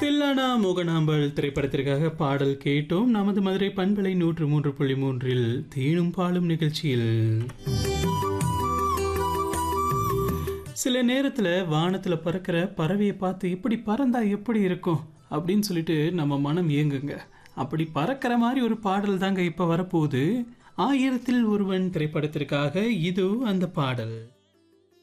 தில்லானா மோகனாம்பல் திரைப்படத்திற்காக பாடல் கேட்டோம். நமது மதுரை பண்பலை 103.3 தேனும் பாலும் நிகழ்ச்சியில் சில நேரத்தில் வானத்தில் பறக்கிற பறவையை பார்த்து இப்படி பறந்தா எப்படி இருக்கும் அப்படின்னு சொல்லிட்டு நம்ம மனம் இயங்குங்க. அப்படி பறக்கிற மாதிரி ஒரு பாடல் தாங்க இப்போ வரப்போகுது. 1000ல் ஒருவன் திரைப்படத்திற்காக இது அந்த பாடல்.